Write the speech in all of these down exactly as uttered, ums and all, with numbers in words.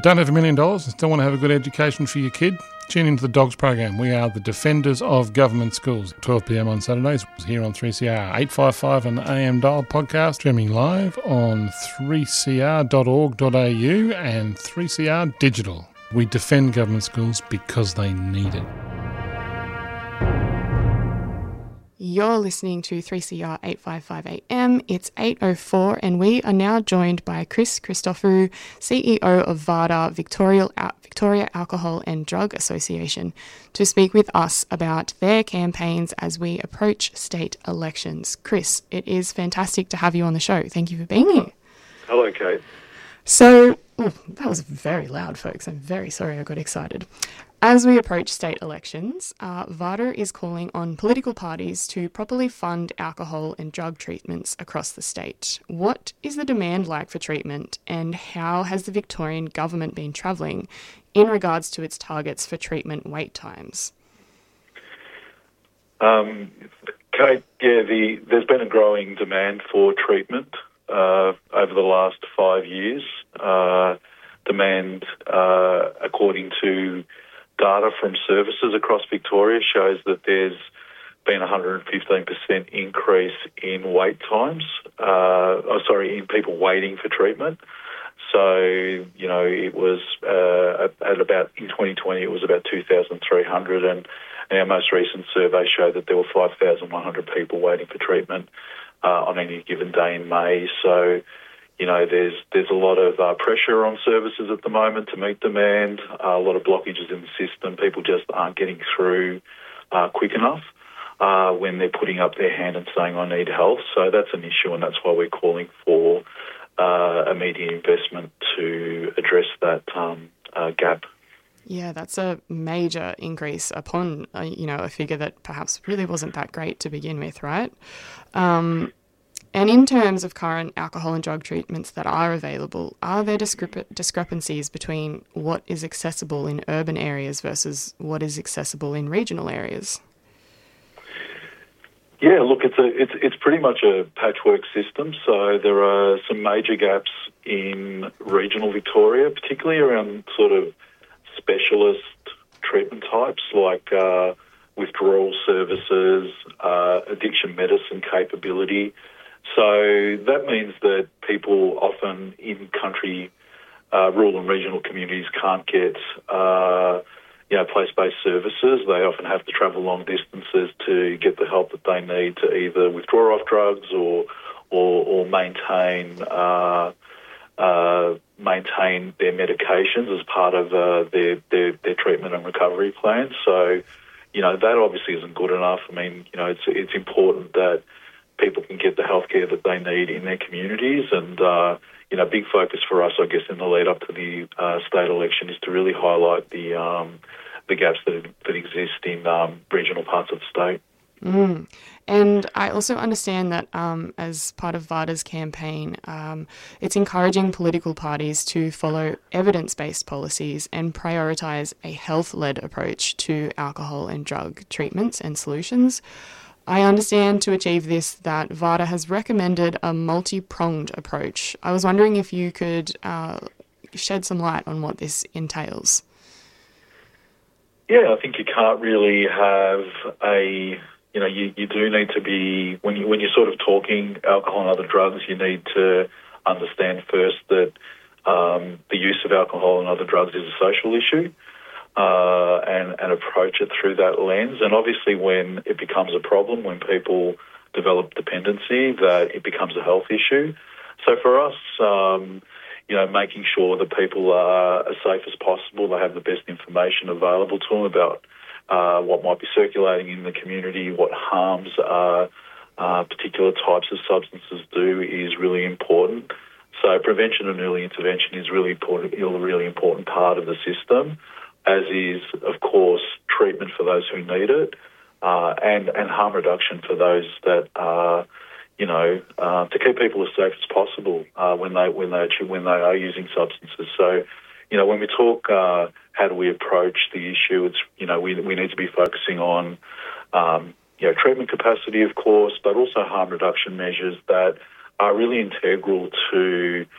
Don't have a million dollars and still want to have a good education for your kid? Tune into the Dogs program. We are the defenders of government schools. twelve p m on Saturdays here on three C R. eight fifty-five on A M Dial podcast, streaming live on three c r dot org dot a u and three C R Digital. We defend government schools because they need it. You're listening to three C R eight fifty-five A M. It's eight oh four and we are now joined by Chris Christoforou, C E O of VADA, Victoria, Victoria Alcohol and Drug Association, to speak with us about their campaigns as we approach state elections. Chris, it is fantastic to have you on the show. Thank you for being here. Hello, Kate. So, oh, that was very loud, folks. I'm very sorry I got excited. As we approach state elections, uh, VADA is calling on political parties to properly fund alcohol and drug treatments across the state. What is the demand like for treatment, and how has the Victorian government been travelling in regards to its targets for treatment wait times? Um, Kate, yeah, the, there's been a growing demand for treatment uh, over the last five years. Uh, demand, uh, according to data from services across Victoria, shows that there's been a one hundred fifteen percent increase in wait times, uh, oh, sorry, in people waiting for treatment. So, you know, it was uh, at about, in twenty twenty, it was about two thousand three hundred, and our most recent survey showed that there were five thousand one hundred people waiting for treatment uh, on any given day in May. So, you know, there's there's a lot of uh, pressure on services at the moment to meet demand, uh, a lot of blockages in the system. People just aren't getting through uh, quick enough uh, when they're putting up their hand and saying, I need help. So that's an issue, and that's why we're calling for uh, immediate investment to address that um, uh, gap. Yeah, that's a major increase upon, uh, you know, a figure that perhaps really wasn't that great to begin with, right? Um And in terms of current alcohol and drug treatments that are available, are there discrep- discrepancies between what is accessible in urban areas versus what is accessible in regional areas? Yeah, look, it's a it's it's pretty much a patchwork system. So there are some major gaps in regional Victoria, particularly around sort of specialist treatment types like uh, withdrawal services, uh, addiction medicine capability. So that means that people often in country, uh, rural and regional communities can't get, uh, you know, place-based services. They often have to travel long distances to get the help that they need to either withdraw off drugs or or, or maintain uh, uh, maintain their medications as part of uh, their, their their treatment and recovery plan. So, you know, that obviously isn't good enough. I mean, you know, it's it's important that people can get the healthcare that they need in their communities. And, uh, you know, big focus for us, I guess, in the lead up to the uh, state election is to really highlight the um, the gaps that that exist in um, regional parts of the state. Mm. And I also understand that um, as part of VADA's campaign, um, it's encouraging political parties to follow evidence-based policies and prioritise a health-led approach to alcohol and drug treatments and solutions. I understand to achieve this that VADA has recommended a multi-pronged approach. I was wondering if you could uh, shed some light on what this entails. Yeah, I think you can't really have a, you know, you, you do need to be, when, you, when you're sort of talking alcohol and other drugs, you need to understand first that um, the use of alcohol and other drugs is a social issue. Uh, and, and approach it through that lens. And obviously when it becomes a problem, when people develop dependency, that it becomes a health issue. So for us, um, you know, making sure that people are as safe as possible, they have the best information available to them about uh, what might be circulating in the community, what harms uh, uh, particular types of substances do is really important. So prevention and early intervention is really important, a really important part of the system, as is, of course, treatment for those who need it, uh, and, and harm reduction for those that are, you know, uh, to keep people as safe as possible uh, when they when they when they are using substances. So, you know, when we talk, uh, how do we approach the issue? It's, you know, we we need to be focusing on, um, you know, treatment capacity, of course, but also harm reduction measures that are really integral to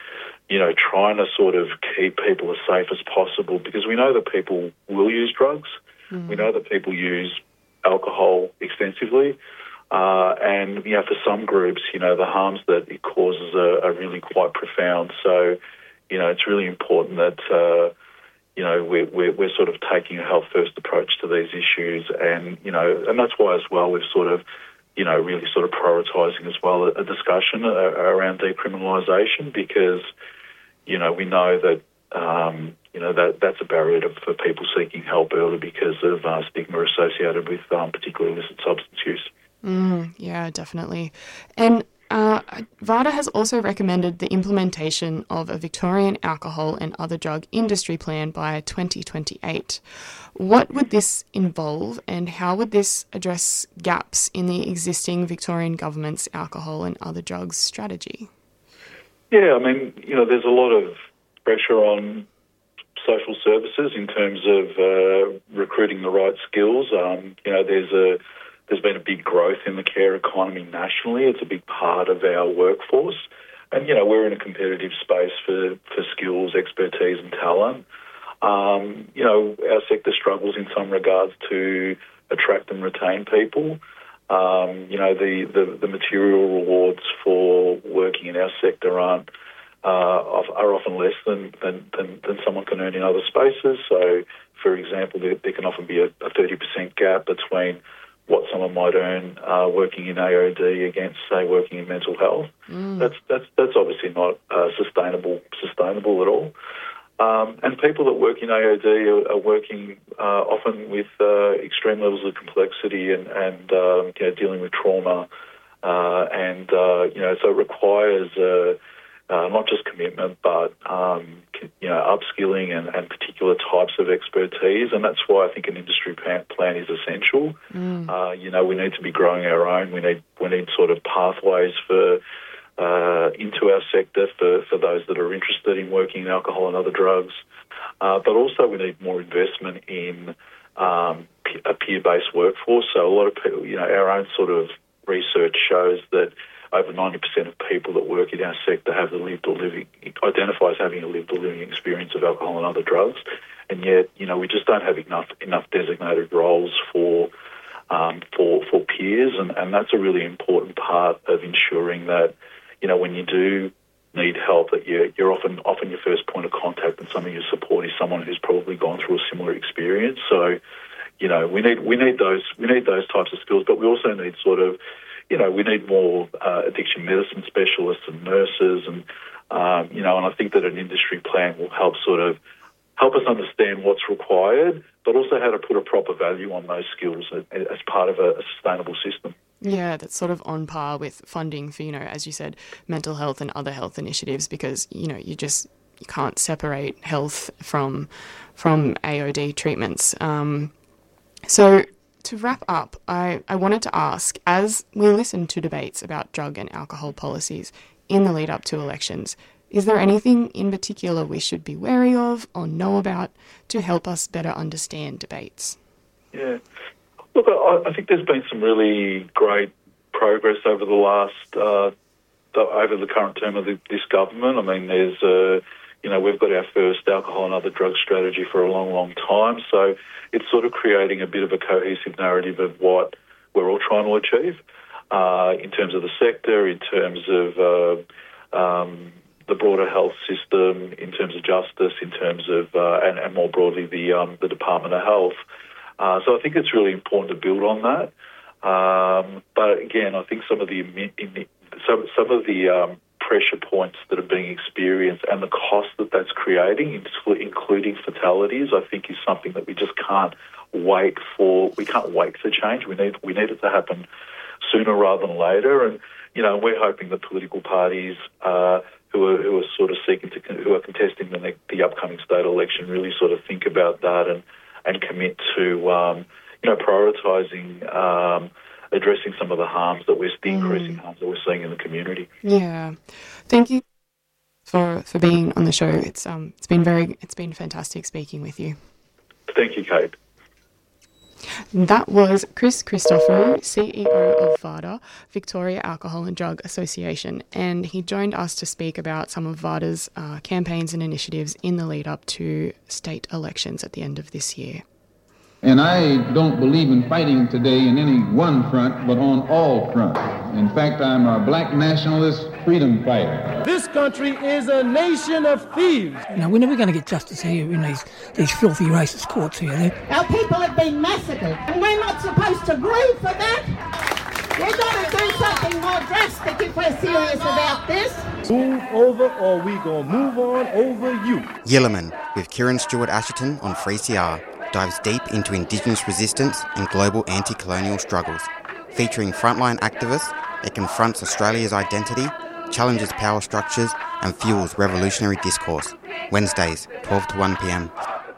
you know, trying to sort of keep people as safe as possible, because we know that people will use drugs. Mm. We know that people use alcohol extensively. Uh, and, you know, for some groups, you know, the harms that it causes are, are really quite profound. So, you know, it's really important that, uh, you know, we're, we're, we're sort of taking a health-first approach to these issues. And, you know, and that's why as well we've sort of, you know, really sort of prioritising as well a, a discussion uh, around decriminalisation, because, you know, we know that, um, you know, that that's a barrier to, for people seeking help early because of uh, stigma associated with um, particularly illicit substance use. Mm, yeah, definitely. And uh, VADA has also recommended the implementation of a Victorian alcohol and other drug industry plan by twenty twenty-eight. What would this involve, and how would this address gaps in the existing Victorian government's alcohol and other drugs strategy? Yeah, I mean, you know, there's a lot of pressure on social services in terms of uh, recruiting the right skills. Um, you know, there's a There's been a big growth in the care economy nationally. It's a big part of our workforce. And, you know, we're in a competitive space for, for skills, expertise and talent. Um, you know, our sector struggles in some regards to attract and retain people. Um, you know, the, the, the material rewards for working in our sector aren't, uh, are often less than, than, than, than someone can earn in other spaces. So, for example, there, there can often be a, a thirty percent gap between what someone might earn uh, working in A O D against, say, working in mental health. Mm. That's that's that's obviously not uh, sustainable sustainable at all. Um, and people that work in A O D are, are working uh, often with uh, extreme levels of complexity and and um, you know, dealing with trauma, uh, and uh, you know, so it requires uh, uh, not just commitment, but um, you know, upskilling and, and particular types of expertise, and that's why I think an industry plan, plan is essential. Mm. Uh, you know, we need to be growing our own. We need we need sort of pathways for uh, into our sector for, for those that are interested in working in alcohol and other drugs, uh, but also we need more investment in um, a peer-based workforce. So a lot of people, you know, our own sort of research shows that over ninety percent of people that work in our sector have the lived or living, identify as having a lived or living experience of alcohol and other drugs. And yet, you know, we just don't have enough enough designated roles for um, for for peers. And, and that's a really important part of ensuring that, you know, when you do need help, that you're, you're often often your first point of contact and some of your support is someone who's probably gone through a similar experience. So, you know, we need we need those we need those types of skills, but we also need sort of, you know, we need more uh, addiction medicine specialists and nurses, and um, you know, and I think that an industry plan will help sort of help us understand what's required, but also how to put a proper value on those skills as, as part of a, a sustainable system. Yeah, that's sort of on par with funding for, you know, as you said, mental health and other health initiatives, because, you know, you just you can't separate health from from A O D treatments. Um, so. To wrap up, I, I wanted to ask, as we listen to debates about drug and alcohol policies in the lead up to elections, is there anything in particular we should be wary of or know about to help us better understand debates? Yeah. Look, I, I think there's been some really great progress over the last, uh, the, over the current term of the, this government. I mean, there's, uh, you know, we've got our first alcohol and other drug strategy for a long, long time. So it's sort of creating a bit of a cohesive narrative of what we're all trying to achieve uh, in terms of the sector, in terms of uh, um, the broader health system, in terms of justice, in terms of, uh, and, and more broadly, the um, the Department of Health. Uh, so I think it's really important to build on that. Um, but again, I think some of the, some, some of the um, pressure points that are being experienced and the cost that that's creating, including fatalities, I think is something that we just can't wait for. We can't wait for change. We need we need it to happen sooner rather than later. And you know, we're hoping that political parties uh, who are who are sort of seeking to who are contesting the the upcoming state election really sort of think about that and and commit to um, you know prioritising. Um, addressing some of the harms that we're the increasing mm. harms that we're seeing in the community. Yeah, thank you for for being on the show. It's um it's been very it's been fantastic speaking with you. Thank you, Kate. That was Chris Christophorou, C E O of VADA, Victoria Alcohol and Drug Association, and he joined us to speak about some of VADA's uh, campaigns and initiatives in the lead up to state elections at the end of this year. And I don't believe in fighting today in any one front, but on all fronts. In fact, I'm a black nationalist freedom fighter. This country is a nation of thieves. Now, we're never going to get justice here in these, these filthy racist courts here. They're... Our people have been massacred, and we're not supposed to grieve for that. We've got to do something more drastic if we're serious about this. Move over or we gonna move on over you. Yilliman with Kieran Stewart Asherton on three C R dives deep into Indigenous resistance and global anti-colonial struggles. Featuring frontline activists, it confronts Australia's identity, challenges power structures and fuels revolutionary discourse. Wednesdays, twelve to one p.m.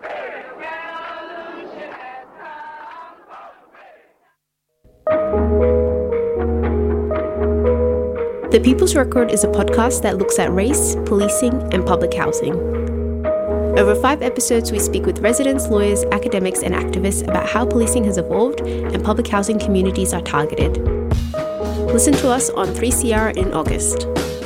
The People's Record is a podcast that looks at race, policing, and public housing. Over five episodes, we speak with residents, lawyers, academics, and activists about how policing has evolved and public housing communities are targeted. Listen to us on three C R in August.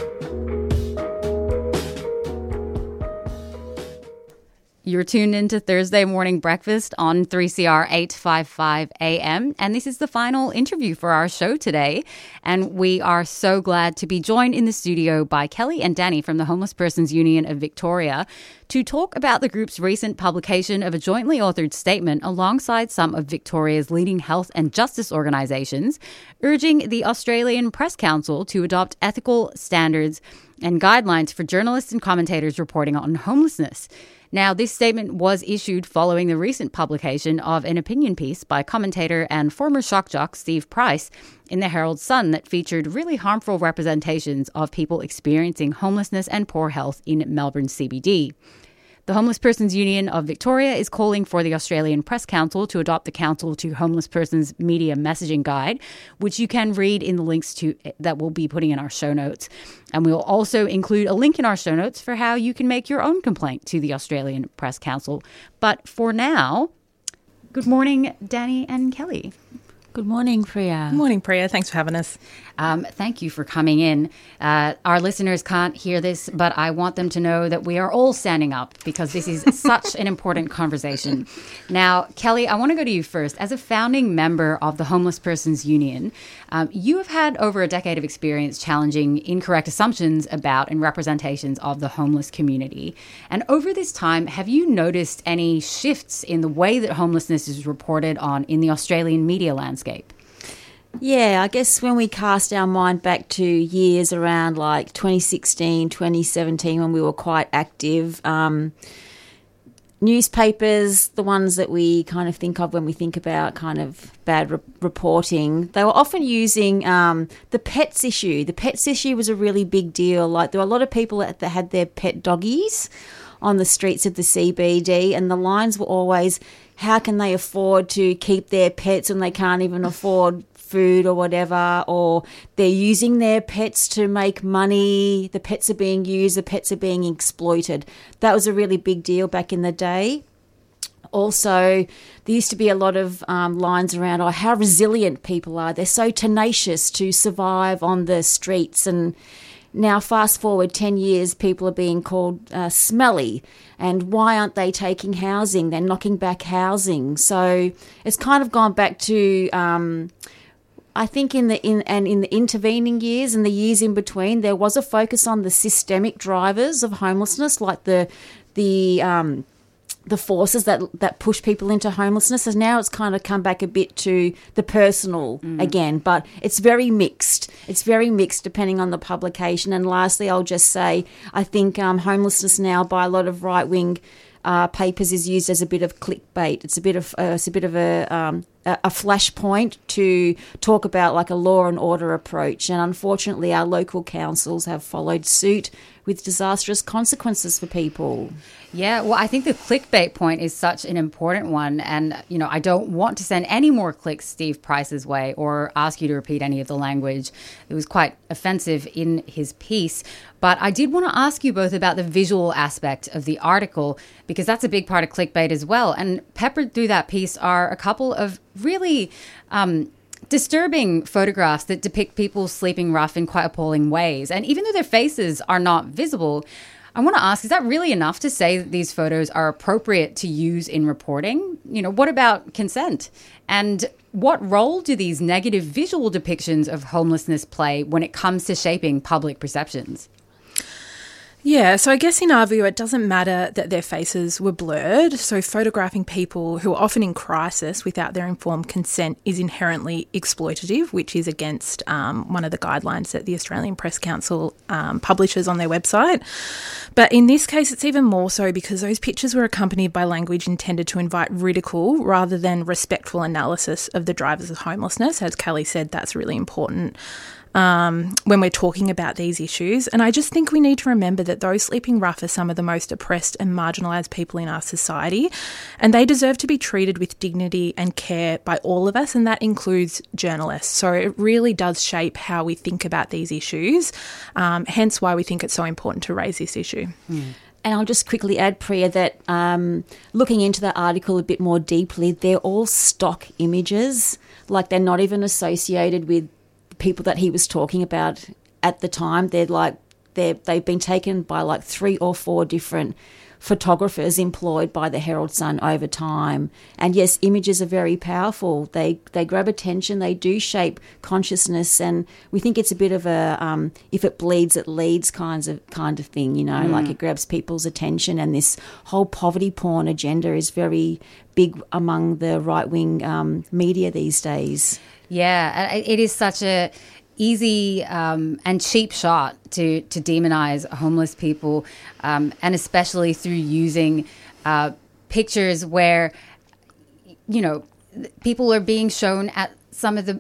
You're tuned into Thursday Morning Breakfast on three C R eight fifty-five A M, and this is the final interview for our show today. And we are so glad to be joined in the studio by Kelly and Danny from the Homeless Persons Union of Victoria to talk about the group's recent publication of a jointly authored statement alongside some of Victoria's leading health and justice organisations, urging the Australian Press Council to adopt ethical standards and guidelines for journalists and commentators reporting on homelessness. Now, this statement was issued following the recent publication of an opinion piece by commentator and former shock jock Steve Price in the Herald Sun that featured really harmful representations of people experiencing homelessness and poor health in Melbourne C B D. The Homeless Persons Union of Victoria is calling for the Australian Press Council to adopt the Council to Homeless Persons Media Messaging Guide, which you can read in the links to that we'll be putting in our show notes. And we'll also include a link in our show notes for how you can make your own complaint to the Australian Press Council. But for now, good morning, Danny and Kelly. Good morning, Priya. Good morning, Priya. Thanks for having us. Um, thank you for coming in. Uh, our listeners can't hear this, but I want them to know that we are all standing up because this is such an important conversation. Now, Kelly, I want to go to you first. As a founding member of the Homeless Persons Union, um, you have had over a decade of experience challenging incorrect assumptions about and representations of the homeless community. And over this time, have you noticed any shifts in the way that homelessness is reported on in the Australian media landscape? Yeah, I guess when we cast our mind back to years around like twenty sixteen, twenty seventeen, when we were quite active, um, newspapers, the ones that we kind of think of when we think about kind of bad re- reporting, they were often using um, the pets issue. The pets issue was a really big deal. Like there were a lot of people that, that had their pet doggies on the streets of the C B D, and the lines were always, how can they afford to keep their pets when they can't even afford food or whatever, or they're using their pets to make money, the pets are being used, the pets are being exploited. That was a really big deal back in the day. Also, there used to be a lot of um, lines around, oh, how resilient people are. They're so tenacious to survive on the streets. And now fast forward ten years, people are being called uh, smelly. And why aren't they taking housing? They're knocking back housing. So it's kind of gone back to... Um, I think in the in and in the intervening years and the years in between, there was a focus on the systemic drivers of homelessness, like the the um, the forces that that push people into homelessness. And now it's kind of come back a bit to the personal mm. again, but it's very mixed. It's very mixed depending on the publication. And lastly, I'll just say, I think um, homelessness now by a lot of right wing Uh, papers is used as a bit of clickbait. It's a bit of uh, it's a bit of a um, a flashpoint to talk about like a law and order approach. And unfortunately, our local councils have followed suit with disastrous consequences for people. Yeah, well, I think the clickbait point is such an important one. And, you know, I don't want to send any more clicks Steve Price's way or ask you to repeat any of the language. It was quite offensive in his piece. But I did want to ask you both about the visual aspect of the article, because that's a big part of clickbait as well. And peppered through that piece are a couple of really um, disturbing photographs that depict people sleeping rough in quite appalling ways. And even though their faces are not visible, I want to ask, is that really enough to say that these photos are appropriate to use in reporting? You know, what about consent? And what role do these negative visual depictions of homelessness play when it comes to shaping public perceptions? Yeah, so I guess in our view, it doesn't matter that their faces were blurred. So photographing people who are often in crisis without their informed consent is inherently exploitative, which is against um, one of the guidelines that the Australian Press Council um, publishes on their website. But in this case, it's even more so because those pictures were accompanied by language intended to invite ridicule rather than respectful analysis of the drivers of homelessness. As Kelly said, that's really important Um, when we're talking about these issues. And I just think we need to remember that those sleeping rough are some of the most oppressed and marginalised people in our society, and they deserve to be treated with dignity and care by all of us, and that includes journalists. So it really does shape how we think about these issues, um, hence why we think it's so important to raise this issue. Mm. And I'll just quickly add, Priya, that um, looking into that article a bit more deeply, they're all stock images, like they're not even associated with people that he was talking about at the time. They're like they they've been taken by like three or four different photographers employed by the Herald Sun over time. And yes, images are very powerful. They they grab attention. They do shape consciousness, and we think it's a bit of a um, if it bleeds, it leads kinds of kind of thing. You know, mm. like it grabs people's attention. And this whole poverty porn agenda is very big among the right wing um, media these days. Yeah, it is such a easy um, and cheap shot to to demonize homeless people, um, and especially through using uh, pictures where, you know, people are being shown at some of the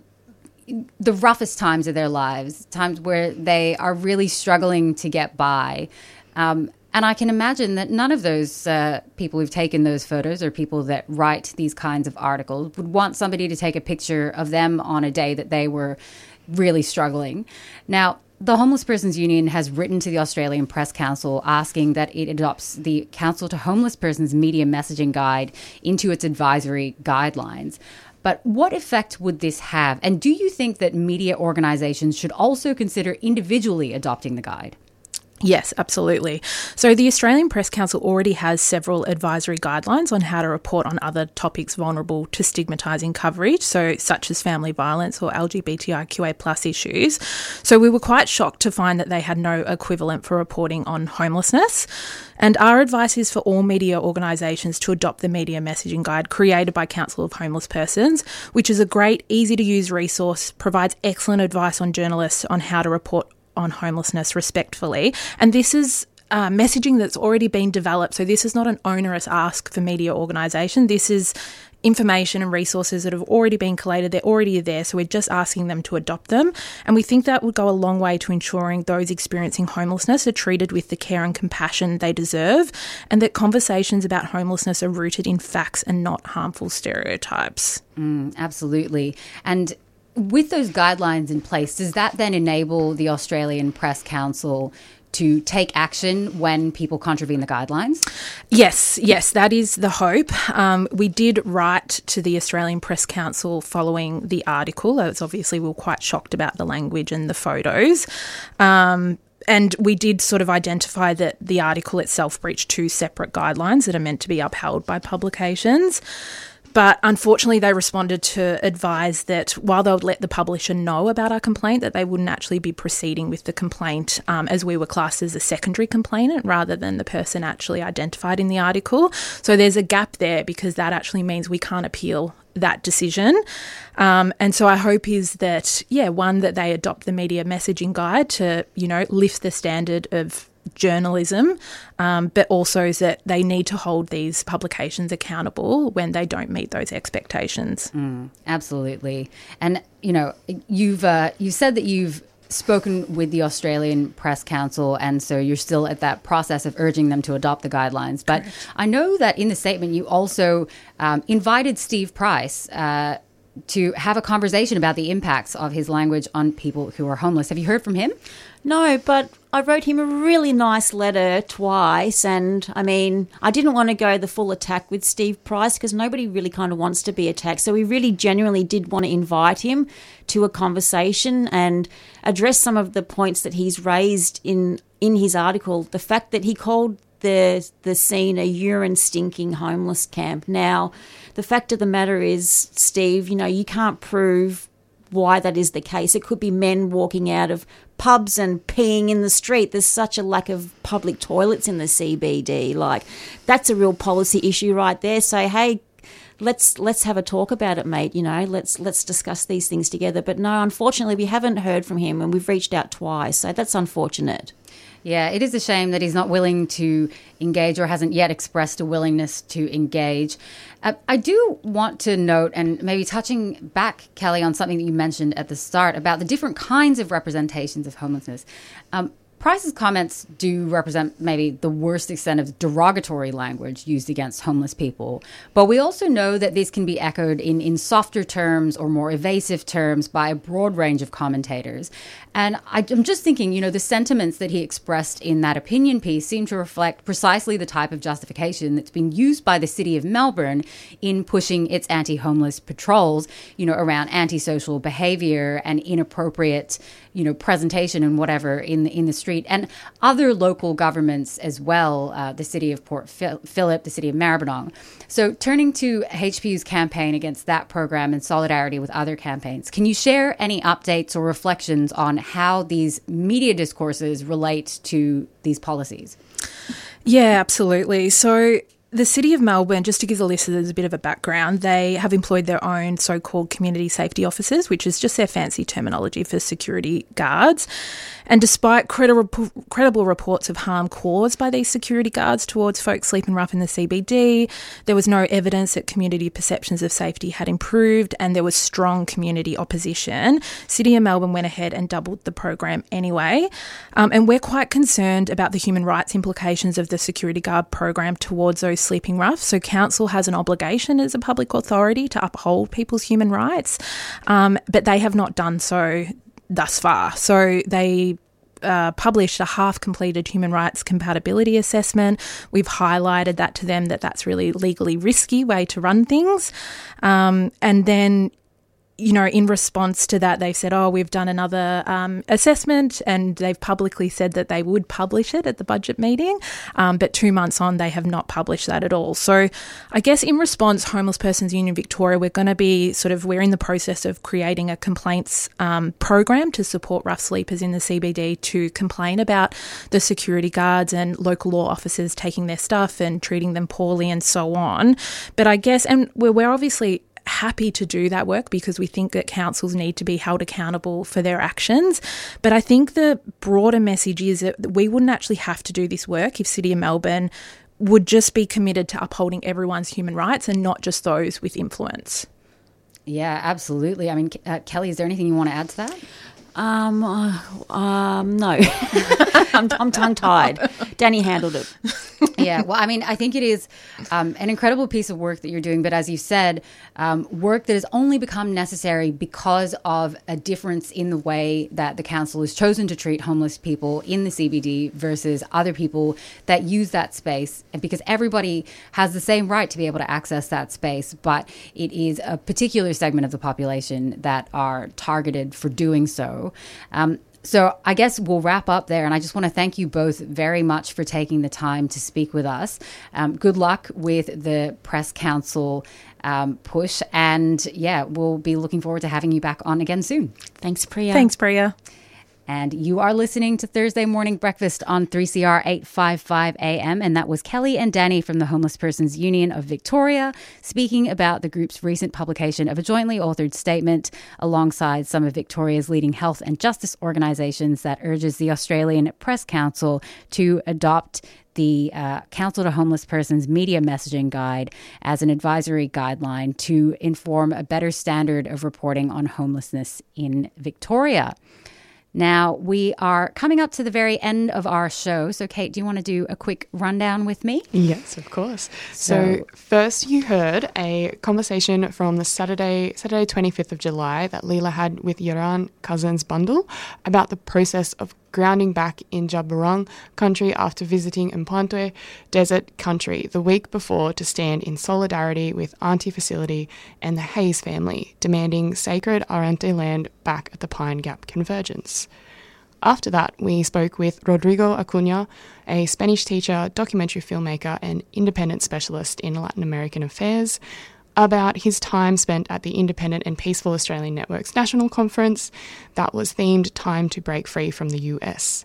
the roughest times of their lives, times where they are really struggling to get by. Um, And I can imagine that none of those uh, people who've taken those photos or people that write these kinds of articles would want somebody to take a picture of them on a day that they were really struggling. Now, the Homeless Persons Union has written to the Australian Press Council asking that it adopts the Council to Homeless Persons Media Messaging Guide into its advisory guidelines. But what effect would this have? And do you think that media organisations should also consider individually adopting the guide? Yes, absolutely. So the Australian Press Council already has several advisory guidelines on how to report on other topics vulnerable to stigmatising coverage, so such as family violence or L G B T I Q A plus issues. So we were quite shocked to find that they had no equivalent for reporting on homelessness. And our advice is for all media organisations to adopt the Media Messaging Guide created by Council of Homeless Persons, which is a great, easy-to-use resource, provides excellent advice on journalists on how to report on homelessness respectfully. And this is uh, messaging that's already been developed. So this is not an onerous ask for media organisation. This is information and resources that have already been collated. They're already there. So we're just asking them to adopt them. And we think that would go a long way to ensuring those experiencing homelessness are treated with the care and compassion they deserve, and that conversations about homelessness are rooted in facts and not harmful stereotypes. Mm, absolutely. And with those guidelines in place, does that then enable the Australian Press Council to take action when people contravene the guidelines? Yes, yes, that is the hope. Um, we did write to the Australian Press Council following the article, as obviously we were quite shocked about the language and the photos. Um, and we did sort of identify that the article itself breached two separate guidelines that are meant to be upheld by publications. But unfortunately, they responded to advise that while they would let the publisher know about our complaint, that they wouldn't actually be proceeding with the complaint um, as we were classed as a secondary complainant rather than the person actually identified in the article. So there's a gap there because that actually means we can't appeal that decision. Um, and so our hope is that, yeah, one, that they adopt the Media Messaging Guide to, you know, lift the standard of journalism, um, but also is that they need to hold these publications accountable when they don't meet those expectations. Mm, absolutely. And, you know, you've uh, you said that you've spoken with the Australian Press Council, and so you're still at that process of urging them to adopt the guidelines. But Correct. I know that in the statement you also um, invited Steve Price uh, to have a conversation about the impacts of his language on people who are homeless. Have you heard from him? No, but I wrote him a really nice letter twice, and I mean, I didn't want to go the full attack with Steve Price because nobody really kind of wants to be attacked. So we really genuinely did want to invite him to a conversation and address some of the points that he's raised in in his article. The fact that he called the the scene a urine stinking homeless camp. Now, the fact of the matter is, Steve, you know, you can't prove why that is the case. It could be men walking out of pubs and peeing in the street. There's such a lack of public toilets in the C B D. Like, that's a real policy issue right there. So, hey, let's let's have a talk about it, mate. You know, let's let's discuss these things together. But no, unfortunately, we haven't heard from him, and we've reached out twice. So that's unfortunate. Yeah, it is a shame that he's not willing to engage or hasn't yet expressed a willingness to engage. Uh, I do want to note, and maybe touching back, Kelly, on something that you mentioned at the start about the different kinds of representations of homelessness. Um, Price's comments do represent maybe the worst extent of derogatory language used against homeless people. But we also know that this can be echoed in, in softer terms or more evasive terms by a broad range of commentators. And I, I'm just thinking, you know, the sentiments that he expressed in that opinion piece seem to reflect precisely the type of justification that's been used by the City of Melbourne in pushing its anti-homeless patrols, you know, around antisocial behaviour and inappropriate, you know, presentation and whatever in the, in the street, and other local governments as well, uh, the City of Port Phillip, the City of Maribyrnong. So turning to H P U's campaign against that program in solidarity with other campaigns, can you share any updates or reflections on how these media discourses relate to these policies? Yeah, absolutely. So the City of Melbourne, just to give the listeners a bit of a background, they have employed their own so-called community safety officers, which is just their fancy terminology for security guards. And despite credible, credible reports of harm caused by these security guards towards folks sleeping rough in the C B D, there was no evidence that community perceptions of safety had improved, and there was strong community opposition. City of Melbourne went ahead and doubled the program anyway. Um, and we're quite concerned about the human rights implications of the security guard program towards those sleeping rough. So council has an obligation as a public authority to uphold people's human rights, um, but they have not done so thus far. So they uh, published a half-completed human rights compatibility assessment. We've highlighted that to them, that that's really legally risky way to run things. Um, and then, you know, in response to that, they've said, oh, we've done another um, assessment, and they've publicly said that they would publish it at the budget meeting. Um, but two months on, they have not published that at all. So I guess in response, Homeless Persons Union Victoria, we're going to be sort of, we're in the process of creating a complaints um, program to support rough sleepers in the C B D to complain about the security guards and local law officers taking their stuff and treating them poorly and so on. But I guess, and we're, we're obviously happy to do that work because we think that councils need to be held accountable for their actions. But I think the broader message is that we wouldn't actually have to do this work if City of Melbourne would just be committed to upholding everyone's human rights and not just those with influence. Yeah, absolutely. I mean, uh, Kelly, is there anything you want to add to that? Um, uh, um, no. I'm, I'm tongue-tied. Danny handled it. Yeah, well, I mean, I think it is um, an incredible piece of work that you're doing, but as you said, um, work that has only become necessary because of a difference in the way that the council has chosen to treat homeless people in the C B D versus other people that use that space, because everybody has the same right to be able to access that space, but it is a particular segment of the population that are targeted for doing so. Um, So I guess we'll wrap up there, and I just want to thank you both very much for taking the time to speak with us. Um, good luck with the Press Council um, push, and yeah, we'll be looking forward to having you back on again soon. Thanks, Priya. Thanks, Priya. And you are listening to Thursday Morning Breakfast on three C R eight fifty-five A M. And that was Kelly and Danny from the Homeless Persons Union of Victoria speaking about the group's recent publication of a jointly authored statement alongside some of Victoria's leading health and justice organisations that urges the Australian Press Council to adopt the uh, Council to Homeless Persons Media Messaging Guide as an advisory guideline to inform a better standard of reporting on homelessness in Victoria. Now, we are coming up to the very end of our show. So, Kate, do you want to do a quick rundown with me? Yes, of course. So, So first you heard a conversation from the Saturday, Saturday twenty-fifth of July that Leela had with Yaran Cousins Bundle about the process of grounding back in Djab country after visiting Mpantwe Desert country the week before to stand in solidarity with Auntie Facility and the Hayes family, demanding sacred Arrente land back at the Pine Gap Convergence. After that, we spoke with Rodrigo Acuna, a Spanish teacher, documentary filmmaker, and independent specialist in Latin American affairs, about his time spent at the Independent and Peaceful Australian Network's National Conference that was themed Time to Break Free from the U S.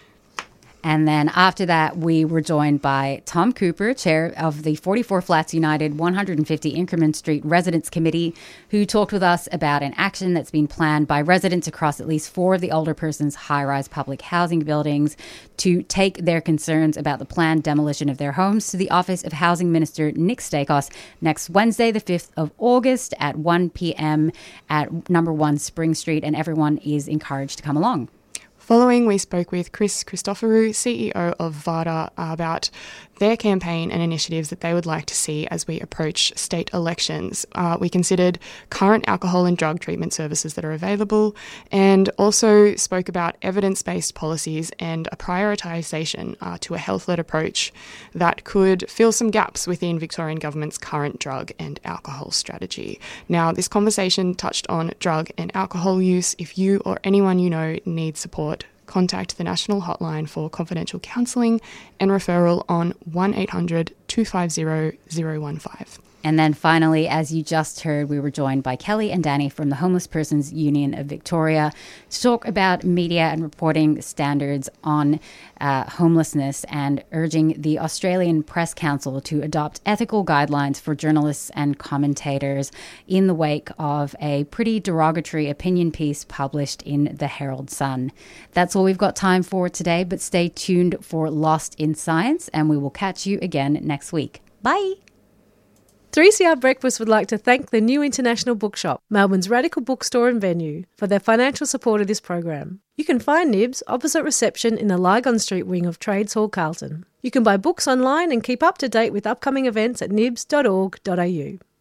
And then after that, we were joined by Tom Cooper, chair of the forty-four Flats United one hundred fifty Inkerman Street Residents Committee, who talked with us about an action that's been planned by residents across at least four of the older persons' high-rise public housing buildings to take their concerns about the planned demolition of their homes to the Office of Housing Minister Nick Stakos next Wednesday, the fifth of August at one p.m. at number one Spring Street, and everyone is encouraged to come along. Following, we spoke with Chris Christoforou, C E O of VADA, about their campaign and initiatives that they would like to see as we approach state elections. Uh, we considered current alcohol and drug treatment services that are available, and also spoke about evidence-based policies and a prioritisation uh, to a health-led approach that could fill some gaps within Victorian Government's current drug and alcohol strategy. Now, this conversation touched on drug and alcohol use. If you or anyone you know needs support, contact the National Hotline for confidential counselling and referral on one eight hundred two five zero zero one five. And then finally, as you just heard, we were joined by Kelly and Danny from the Homeless Persons Union of Victoria to talk about media and reporting standards on uh, homelessness and urging the Australian Press Council to adopt ethical guidelines for journalists and commentators in the wake of a pretty derogatory opinion piece published in the Herald Sun. That's all we've got time for today, but stay tuned for Lost in Science, and we will catch you again next week. Bye! three C R Breakfast would like to thank the New International Bookshop, Melbourne's radical bookstore and venue, for their financial support of this program. You can find Nibs opposite reception in the Lygon Street wing of Trades Hall, Carlton. You can buy books online and keep up to date with upcoming events at nibs dot org dot a u.